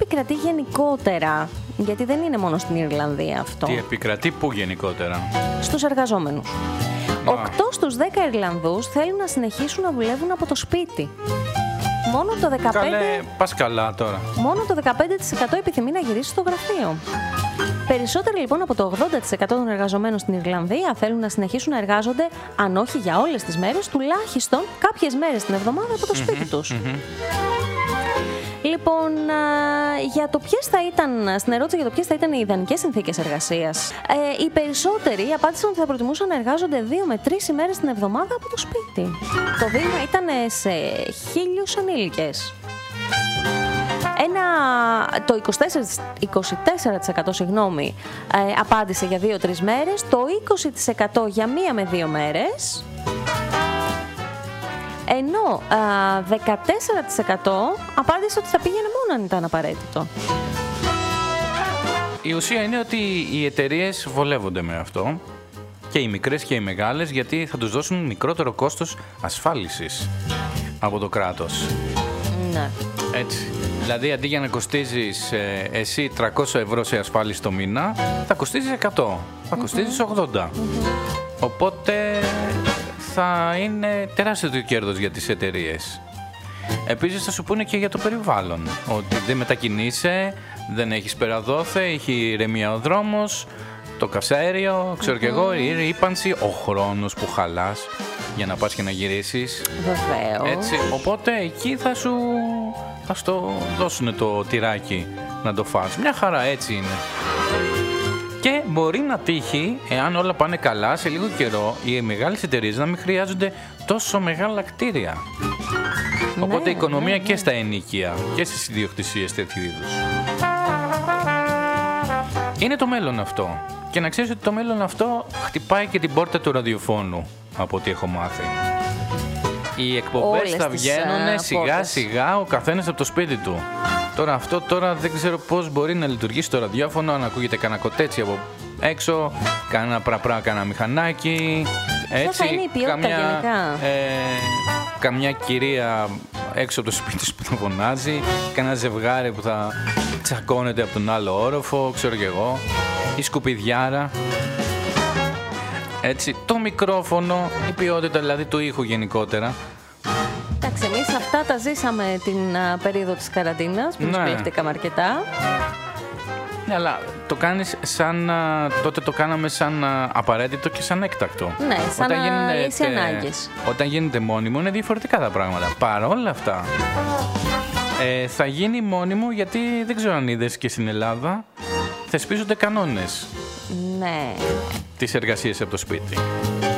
επικρατεί γενικότερα? Γιατί δεν είναι μόνο στην Ιρλανδία αυτό. Τι επικρατεί πού γενικότερα? Στους εργαζόμενους. 8 στους 10 Ιρλανδούς θέλουν να συνεχίσουν να δουλεύουν από το σπίτι. Μόνο το 15%, Καλέ, πας καλά τώρα. μόνο το 15% επιθυμεί να γυρίσει στο γραφείο. Περισσότεροι λοιπόν από το 80% των εργαζομένων στην Ιρλανδία θέλουν να συνεχίσουν να εργάζονται, αν όχι για όλες τις μέρες, τουλάχιστον κάποιες μέρες την εβδομάδα από το σπίτι τους. Λοιπόν, για το ποιες θα ήταν, στην ερώτηση για το ποιες θα ήταν οι ιδανικές συνθήκες εργασίας, οι περισσότεροι απάντησαν ότι θα προτιμούσαν να εργάζονται 2 με 3 ημέρες την εβδομάδα από το σπίτι. Το δείγμα ήταν σε 1.000 ανήλικες. Το 24% απάντησε για 2-3 μέρες, το 20% για 1 με 2 μέρες, ενώ 14% απάντησε ότι θα πήγαινε μόνο αν ήταν απαραίτητο. Η ουσία είναι ότι οι εταιρείες βολεύονται με αυτό, και οι μικρές και οι μεγάλες, γιατί θα τους δώσουν μικρότερο κόστος ασφάλισης από το κράτος. Ναι. Έτσι. Δηλαδή, αντί για να κοστίζεις εσύ 300 ευρώ σε ασφάλιση το μήνα, θα κοστίζεις 100, θα κοστίζεις 80. Οπότε θα είναι τεράστιο το κέρδος για τις εταιρείες. Επίσης θα σου πούνε και για το περιβάλλον, ότι δεν μετακινείσαι, δεν έχεις περαδόθε, έχει ηρεμία ο δρόμος, το καυσαέριο, ξέρω κι εγώ, η ρύπανση, ο χρόνος που χαλάς για να πας και να γυρίσεις. Βεβαίως. Έτσι, οπότε εκεί θα σου το δώσουν το τυράκι να το φας. Μια χαρά, έτσι είναι. Και μπορεί να τύχει, εάν όλα πάνε καλά, σε λίγο καιρό οι μεγάλες εταιρείες να μην χρειάζονται τόσο μεγάλα κτίρια. Οπότε η οικονομία και στα ενοίκια και στις ιδιοκτησίες τέτοιου είδους. Είναι το μέλλον αυτό. Και να ξέρεις ότι το μέλλον αυτό χτυπάει και την πόρτα του ραδιοφώνου, από ό,τι έχω μάθει. Οι εκπομπές θα βγαίνουν σιγά σιγά ο καθένας από το σπίτι του. Τώρα δεν ξέρω πώς μπορεί να λειτουργήσει το ραδιόφωνο, αν ακούγεται κανένα κοτέτσι από έξω, κανένα πραπρά, κανένα μηχανάκι. Έτσι, θα είναι η ποιότητα γενικά. Καμιά κυρία έξω από το σπίτι που θα φωνάζει, κανένα ζευγάρι που θα τσακώνεται από τον άλλο όροφο, ξέρω κι εγώ, η σκουπιδιάρα. Έτσι, το μικρόφωνο, η ποιότητα δηλαδή του ήχου γενικότερα. Εντάξει, εμείς αυτά τα ζήσαμε την περίοδο της καραντίνας, που δυσκολευτήκαμε αρκετά. Ναι, αλλά το κάνεις σαν, τότε το κάναμε σαν απαραίτητο και σαν έκτακτο. Ναι, σαν λύση ανάγκης. Όταν γίνεται μόνιμο είναι διαφορετικά τα πράγματα. Παρ' όλα αυτά, θα γίνει μόνιμο γιατί δεν ξέρω αν είδες και στην Ελλάδα θεσπίζονται κανόνες. Ναι. Τις εργασίες από το σπίτι.